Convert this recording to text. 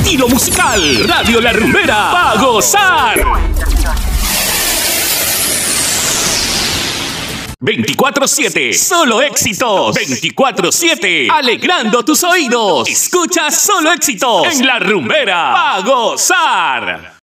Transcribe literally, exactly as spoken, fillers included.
estilo musical. Radio La Rumbera, pa' gozar. veinticuatro siete, solo éxitos. veinticuatro siete, alegrando tus oídos. Escucha solo éxitos en La Rumbera, pa' gozar.